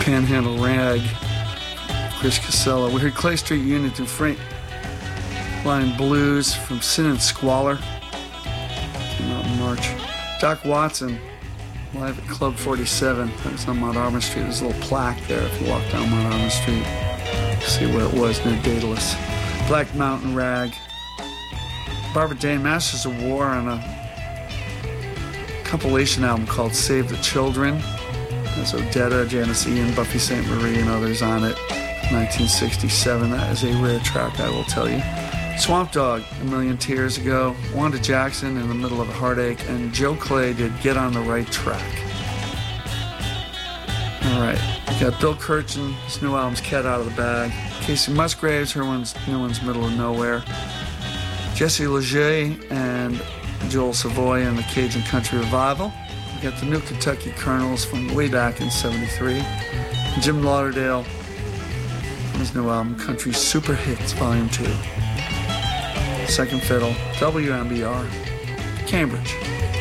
Panhandle Rag, Chris Casella. We heard Clay Street Union through Frank Line Blues from Sin and Squalor. Came out in March. Doc Watson, live at Club 47. That was on Mount Auburn Street. There's a little plaque there if you walk down Mount Auburn Street. See where it was near Daedalus. Black Mountain Rag. Barbara Dane, Masters of War, on a compilation album called Save the Children. There's Odetta, Janice Ian, Buffy St. Marie, and others on it. 1967. That is a rare track, I will tell you. Swamp Dogg, A Million Tears Ago. Wanda Jackson, In the Middle of a Heartache. And Joe Clay did Get on the Right Track. All right. We got Bill Kirchen, his new album's Cat Out of the Bag. Casey Musgraves, her new one's Middle of Nowhere. Jesse Leger and Joel Savoy and the Cajun Country Revival. We got the New Kentucky Colonels from way back in '73. Jim Lauderdale from his new album Country Super Hits Volume 2. Second Fiddle, WMBR, Cambridge.